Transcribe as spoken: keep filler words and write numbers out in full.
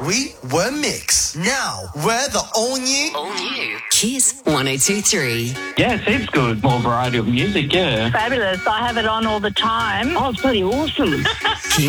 We were Mix. Now we're the all new. All new. Kiss one oh two three. Yeah, it seems good. More variety of music, yeah. Fabulous. I have it on all the time. Oh, it's bloody awesome.